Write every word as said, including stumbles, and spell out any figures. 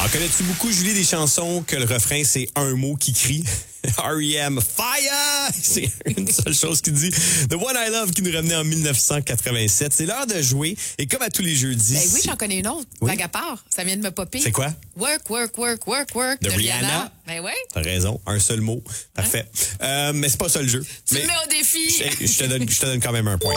Alors, connais-tu beaucoup, Julie, des chansons que le refrain, c'est un mot qui crie? R E M, Fire! C'est une seule chose qui dit. The One I Love qui nous revenait en dix-neuf cent quatre-vingt-sept. C'est l'heure de jouer. Et comme à tous les jeudis... Ben oui, j'en connais une autre. Oui? Blague à part. Ça vient de me popper. C'est quoi? Work, work, work, work, work. De Rihanna. Ben oui. T'as raison, un seul mot. Parfait. Euh, mais c'est pas ça le jeu. Tu mais me mets au défi. Je, je te donne, je te donne quand même un point.